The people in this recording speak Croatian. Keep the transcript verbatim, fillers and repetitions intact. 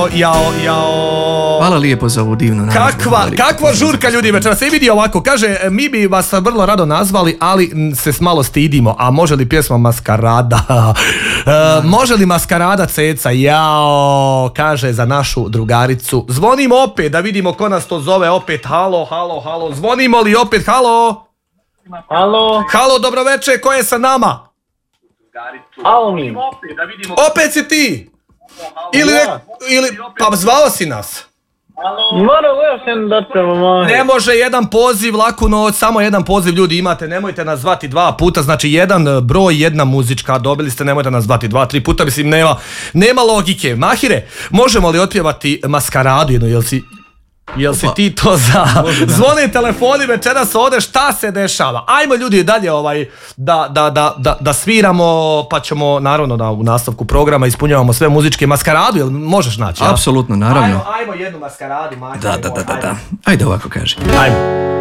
Jao, jao. Hvala lijepo za ovu divnu nagradu. Kakva, kakva žurka ljudi večera. Se vidi ovako, kaže, mi bi vas vrlo rado nazvali, ali se malo stidimo. A može li pjesma Maskarada? e, može li Maskarada Ceca? Jao, kaže za našu drugaricu. Zvonimo opet, da vidimo ko nas to zove opet. Halo, halo, halo. Zvonimo li opet? Halo? Halo? Halo, dobro večer, ko je sa nama? Almin. Opet si ti? Ili, ne, ili, pa zvao si nas? Moram uvijek da ćemo moj. Ne može jedan poziv, laku noć, samo jedan poziv ljudi imate, nemojte nas zvati dva puta, znači jedan broj, jedna muzička, dobili ste, nemojte nas zvati dva, tri puta, mislim, nema, nema logike. Mahire, možemo li otpjevati Maskaradu jednu, jel si... Jel si ti to za... Zvone telefoni večeras ovdje, šta se dešava? Ajmo ljudi dalje ovaj, da, da, da, da, da sviramo, pa ćemo naravno da u nastavku programa ispunjavamo sve muzičke. Maskaradu, jel možeš naći? Apsolutno, naravno. Ajmo, ajmo jednu Maskaradu, Mahire. Da, da, da, da, da. Ajde ovako kaže. Ajmo.